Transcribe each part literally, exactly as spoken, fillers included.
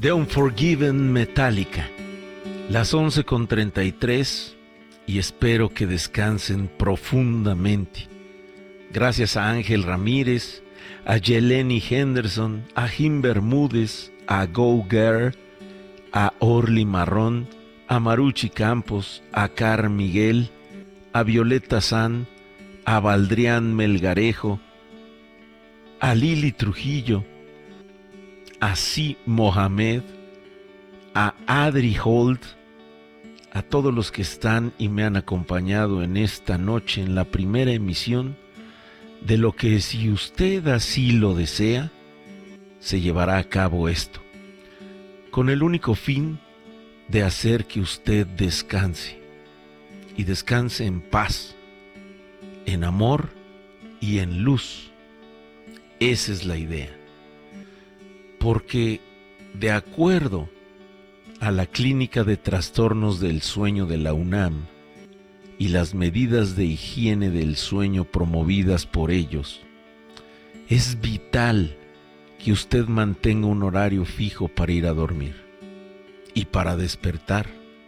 The Unforgiven Metallica, las once con treinta y tres, y espero que descansen profundamente. Gracias a Ángel Ramírez, a Yeleni Henderson, a Jim Bermúdez, a Go Girl, a Orly Marrón, a Maruchi Campos, a Car Miguel, a Violeta San, a Valdrián Melgarejo, a Lili Trujillo, a Si Mohamed, a Adri Holt, a todos los que están y me han acompañado en esta noche en la primera emisión de lo que, si usted así lo desea, se llevará a cabo esto, con el único fin de hacer que usted descanse, y descanse en paz, en amor y en luz. Esa es la idea. Porque, de acuerdo a la Clínica de Trastornos del Sueño de la UNAM y las medidas de higiene del sueño promovidas por ellos, es vital que usted mantenga un horario fijo para ir a dormir y para despertar.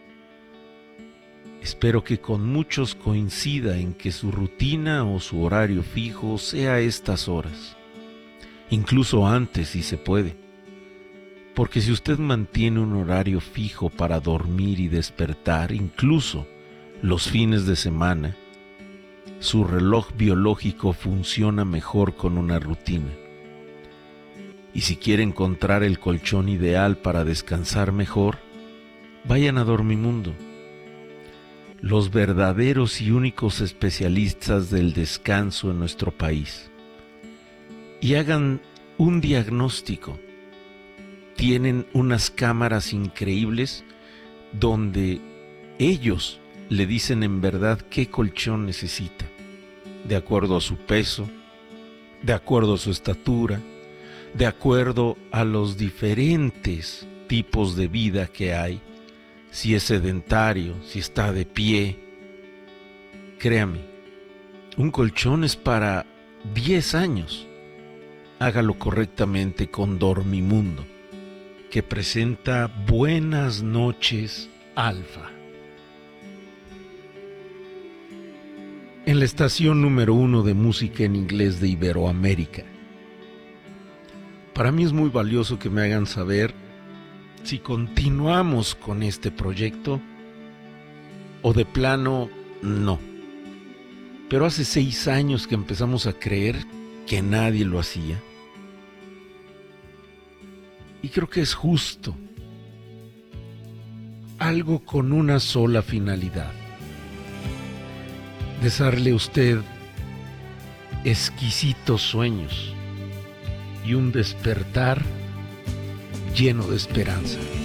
Espero que con muchos coincida en que su rutina o su horario fijo sea a estas horas, incluso antes si se puede, porque si usted mantiene un horario fijo para dormir y despertar, incluso los fines de semana, su reloj biológico funciona mejor con una rutina. Y si quiere encontrar el colchón ideal para descansar mejor, vayan a Dormimundo. Los verdaderos y únicos especialistas del descanso en nuestro país. Y hagan un diagnóstico. Tienen unas cámaras increíbles donde ellos le dicen en verdad qué colchón necesita, de acuerdo a su peso, de acuerdo a su estatura, de acuerdo a los diferentes tipos de vida que hay, si es sedentario, si está de pie. Créame, un colchón es para diez años. Hágalo correctamente con Dormimundo, que presenta Buenas Noches Alfa. En la estación número uno de música en inglés de Iberoamérica. Para mí es muy valioso que me hagan saber si continuamos con este proyecto o de plano no. Pero hace seis años que empezamos a creer que nadie lo hacía. Y creo que es justo. Algo con una sola finalidad. Desearle a usted exquisitos sueños y un despertar lleno de esperanza.